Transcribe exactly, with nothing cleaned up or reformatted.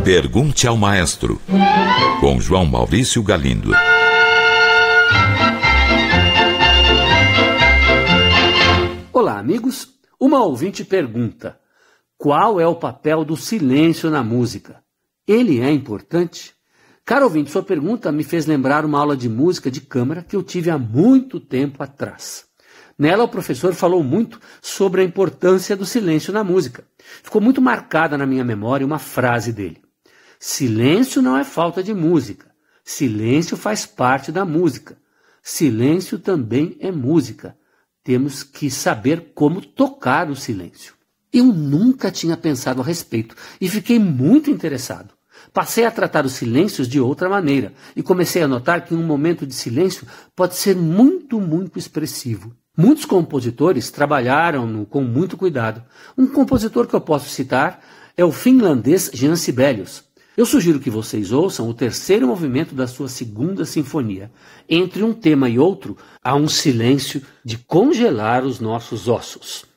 Pergunte ao Maestro, com João Maurício Galindo. Olá, amigos. Uma ouvinte pergunta: qual é o papel do silêncio na música? Ele é importante? Caro ouvinte, sua pergunta me fez lembrar uma aula de música de câmara que eu tive há muito tempo atrás. Nela, o professor falou muito sobre a importância do silêncio na música. Ficou muito marcada na minha memória uma frase dele: silêncio não é falta de música. Silêncio faz parte da música. Silêncio também é música. Temos que saber como tocar o silêncio. Eu nunca tinha pensado a respeito e fiquei muito interessado. Passei a tratar os silêncios de outra maneira e comecei a notar que um momento de silêncio pode ser muito, muito expressivo. Muitos compositores trabalharam-no com muito cuidado. Um compositor que eu posso citar é o finlandês Jean Sibelius. Eu sugiro que vocês ouçam o terceiro movimento da sua segunda sinfonia. Entre um tema e outro, há um silêncio de congelar os nossos ossos.